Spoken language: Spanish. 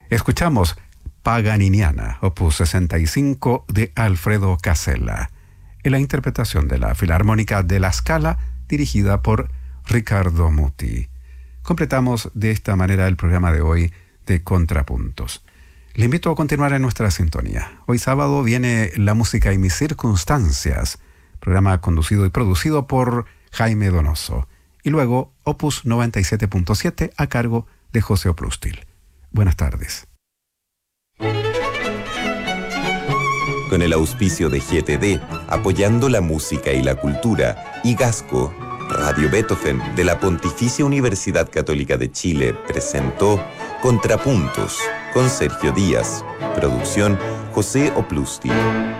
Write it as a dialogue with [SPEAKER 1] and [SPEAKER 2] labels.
[SPEAKER 1] Escuchamos Paganiniana, opus 65 de Alfredo Casella, en la interpretación de la Filarmónica de La Scala, dirigida por Riccardo Muti. Completamos de esta manera el programa de hoy de Contrapuntos. Le invito a continuar en nuestra sintonía. Hoy sábado viene La música y mis circunstancias, programa conducido y producido por Jaime Donoso. Y luego Opus 97.7 a cargo de José Oprustil. Buenas tardes.
[SPEAKER 2] Con el auspicio de GTD, apoyando la música y la cultura, y Gasco, Radio Beethoven de la Pontificia Universidad Católica de Chile presentó Contrapuntos con Sergio Díaz. Producción José Oprustil.